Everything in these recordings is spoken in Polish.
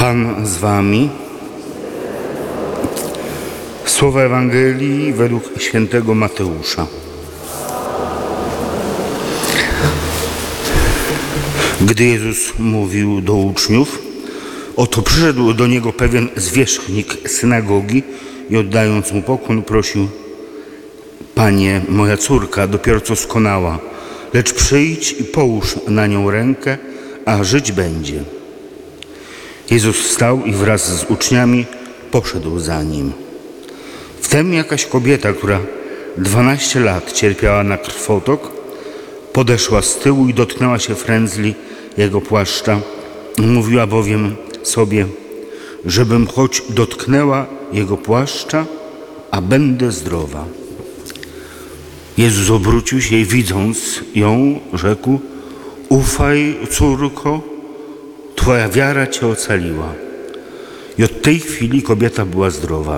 Pan z wami. Słowa Ewangelii według świętego Mateusza. Gdy Jezus mówił do uczniów, oto przyszedł do Niego pewien zwierzchnik synagogi i oddając Mu pokłon prosił: Panie, moja córka dopiero co skonała, lecz przyjdź i połóż na nią rękę, a żyć będzie. Jezus wstał i wraz z uczniami poszedł za Nim. Wtem jakaś kobieta, która 12 lat cierpiała na krwotok, podeszła z tyłu i dotknęła się frędzli Jego płaszcza. Mówiła bowiem sobie, żebym choć dotknęła Jego płaszcza, a będę zdrowa. Jezus obrócił się i widząc ją, rzekł: Ufaj, córko, Twoja wiara Cię ocaliła. I od tej chwili kobieta była zdrowa.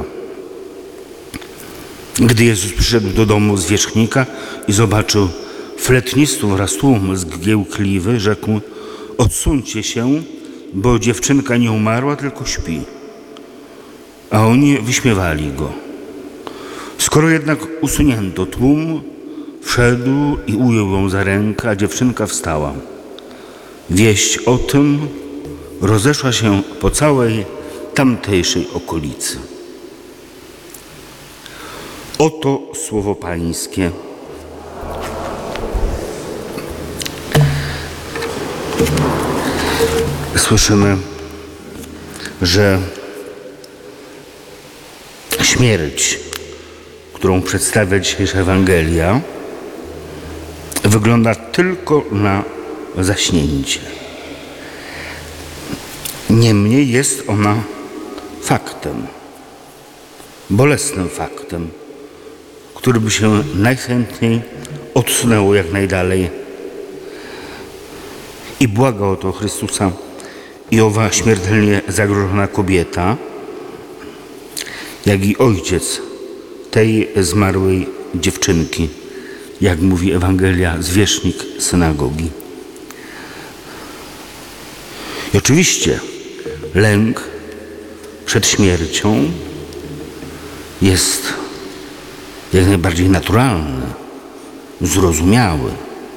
Gdy Jezus przyszedł do domu zwierzchnika i zobaczył fletnistów oraz tłum zgiełkliwy, rzekł: Odsuńcie się, bo dziewczynka nie umarła, tylko śpi. A oni wyśmiewali go. Skoro jednak usunięto tłum, wszedł i ujął ją za rękę, a dziewczynka wstała. Wieść o tym rozeszła się po całej tamtejszej okolicy. Oto słowo Pańskie. Słyszymy, że śmierć, którą przedstawia dzisiejsza Ewangelia, wygląda tylko na zaśnięcie. Niemniej jest ona faktem, bolesnym faktem, który by się najchętniej odsunęło jak najdalej. I błaga o to Chrystusa i owa śmiertelnie zagrożona kobieta, jak i ojciec tej zmarłej dziewczynki, jak mówi Ewangelia, zwierzchnik synagogi. I oczywiście lęk przed śmiercią jest jak najbardziej naturalny, zrozumiały.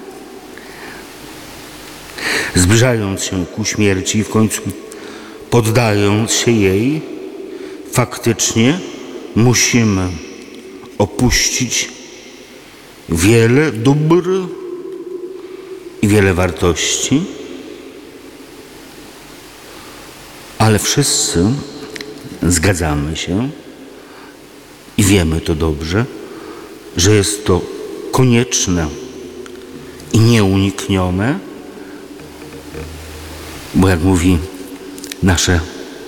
Zbliżając się ku śmierci i w końcu poddając się jej, faktycznie musimy opuścić wiele dóbr i wiele wartości, ale wszyscy zgadzamy się i wiemy to dobrze, że jest to konieczne i nieuniknione, bo jak mówi nasze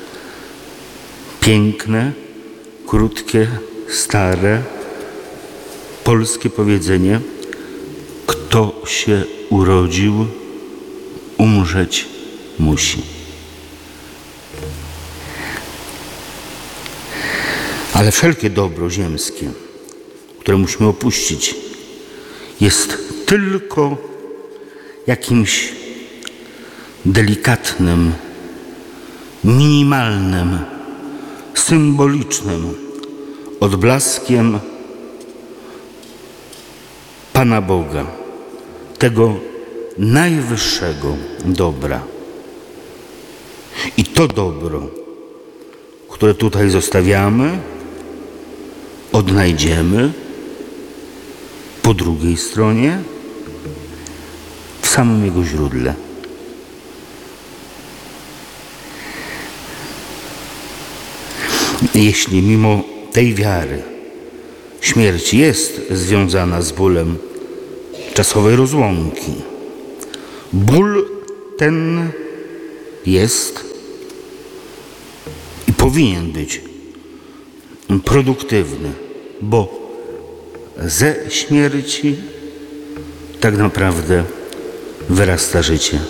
piękne, krótkie, stare, polskie powiedzenie: kto się urodził, umrzeć musi. Ale wszelkie dobro ziemskie, które musimy opuścić, jest tylko jakimś delikatnym, minimalnym, symbolicznym odblaskiem Pana Boga, tego najwyższego dobra. I to dobro, które tutaj zostawiamy, odnajdziemy po drugiej stronie, w samym Jego źródle. Jeśli mimo tej wiary śmierć jest związana z bólem czasowej rozłąki, ból ten jest i powinien być produktywny, bo ze śmierci tak naprawdę wyrasta życie.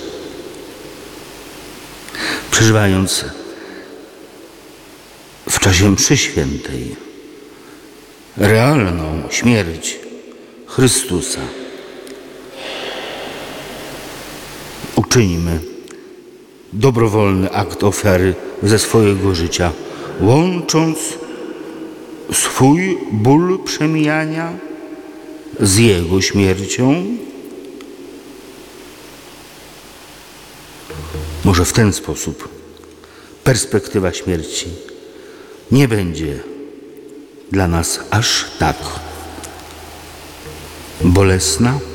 Przeżywając w czasie mszy świętej realną śmierć Chrystusa, uczyńmy dobrowolny akt ofiary ze swojego życia, łącząc swój ból przemijania z Jego śmiercią? Może w ten sposób perspektywa śmierci nie będzie dla nas aż tak bolesna?